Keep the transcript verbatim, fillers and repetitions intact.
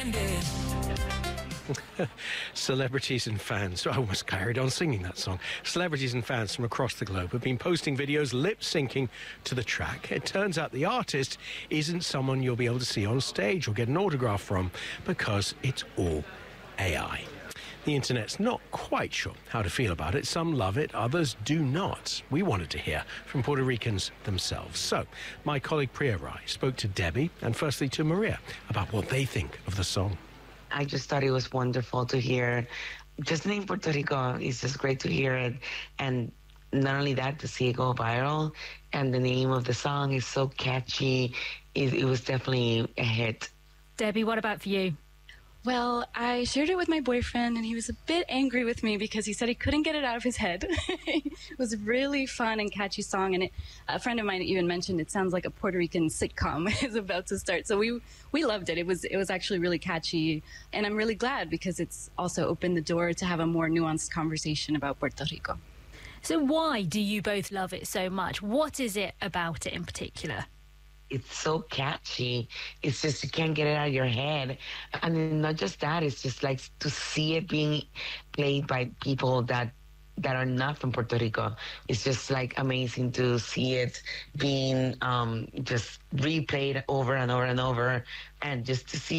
ended. Celebrities and fans, I almost carried on singing that song. Celebrities and fans from across the globe have been posting videos lip-syncing to the track. It turns out the artist isn't someone you'll be able to see on stage or get an autograph from because it's all A I. The internet's not quite sure how to feel about it. Some love it, others do not. We wanted to hear from Puerto Ricans themselves. So my colleague Priya Rai spoke to Debbie and firstly to Maria about what they think of the song. I just thought it was wonderful to hear. Just in Puerto Rico, it's just great to hear it. And not only that, to see it go viral. And the name of the song is so catchy. It, it was definitely a hit. Debbie, what about for you? Well, I shared it with my boyfriend, and he was a bit angry with me because he said he couldn't get it out of his head. It was a really fun and catchy song, and it, a friend of mine even mentioned it sounds like a Puerto Rican sitcom is about to start. So we we loved it. It was it was actually really catchy, and I'm really glad because it's also opened the door to have a more nuanced conversation about Puerto Rico. So why do you both love it so much? What is it about it in particular? It's so catchy. It's just you can't get it out of your head. And not just that, it's just like to see it being played by people that that are not from Puerto Rico. It's just like amazing to see it being um, just replayed over and over and over, and just to see